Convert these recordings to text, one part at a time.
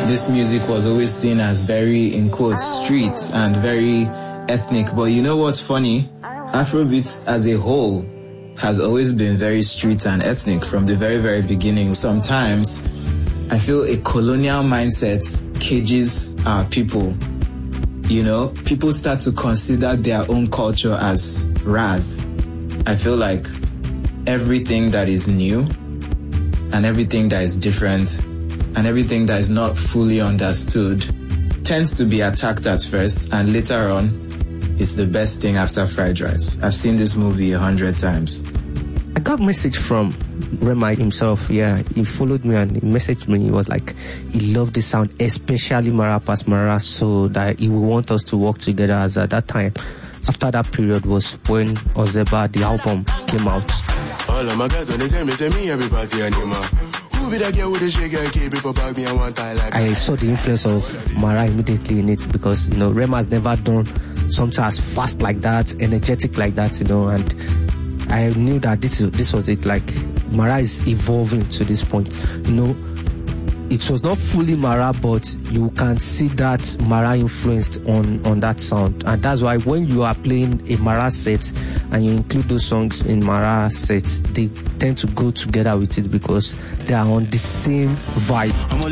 this music was always seen as very, in quotes, street and very ethnic. But you know what's funny? Afrobeat as a whole has always been very street and ethnic from the very, very beginning. Sometimes I feel a colonial mindset cages our people. You know, people start to consider their own culture as wrath. I feel like everything that is new and everything that is different and everything that is not fully understood tends to be attacked at first, and later on, it's the best thing after fried rice. I've seen this movie 100 times. I got a message from Rema himself. Yeah, he followed me and he messaged me. He was like, he loved the sound, especially Mara Pass Mara, so that he would want us to work together. As at that time, after that period was when Ozeba, the album, came out. All of my guys on the team, it's me, everybody anymore. Who be that girl with the shake and keep it for back me and one time like I saw the influence of Mara immediately in it because, you know, Rema has never done something as fast like that, energetic like that, you know, and I knew that this was it. Like, Mara is evolving to this point, you know. It was not fully Mara, but you can see that Mara influenced on that sound. And that's why when you are playing a Mara set and you include those songs in Mara sets, they tend to go together with it because they are on the same vibe.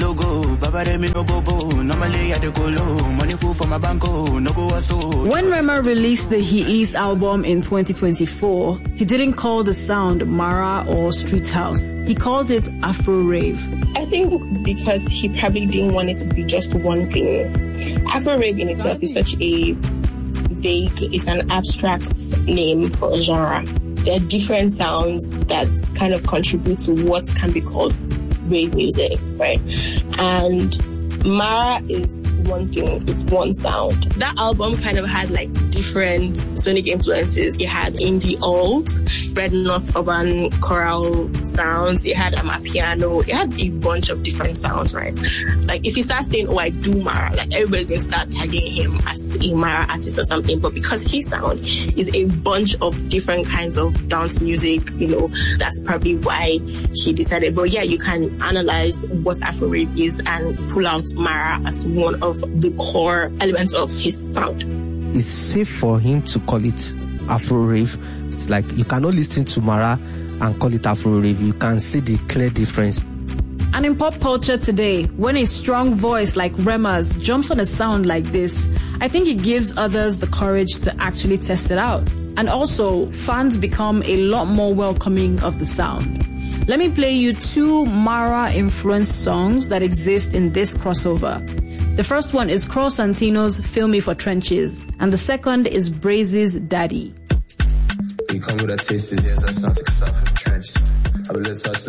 When Rema released the He Is album in 2024, he didn't call the sound Mara or Street House. He called it Afro Rave. I think because he probably didn't want it to be just one thing. Afro Rave in itself is such a vague, it's an abstract name for a genre. There are different sounds that kind of contribute to what can be called rave music, right? And Mara is one thing, it's one sound. That album kind of had like different sonic influences. It had indie alt, red north urban choral sounds, it had amapiano, it had a bunch of different sounds, right? Like if you start saying, oh, I do Mara, like everybody's gonna start tagging him as a Mara artist or something. But because his sound is a bunch of different kinds of dance music, you know, that's probably why he decided, but yeah, you can analyze what Afro Rave is and pull out Mara as one of the core elements of his sound. It's safe for him to call it Afro Rave. It's like you cannot listen to Mara and call it Afro Rave. You can see the clear difference. And in pop culture today, when a strong voice like Rema's jumps on a sound like this, I think it gives others the courage to actually test it out. And also, fans become a lot more welcoming of the sound. Let me play you two Mara-influenced songs that exist in this crossover. The first one is Crow Santino's Feel Me for Trenches, and the second is Braze's Daddy. You come with that taste, yes, that sounds like a sound for the trench.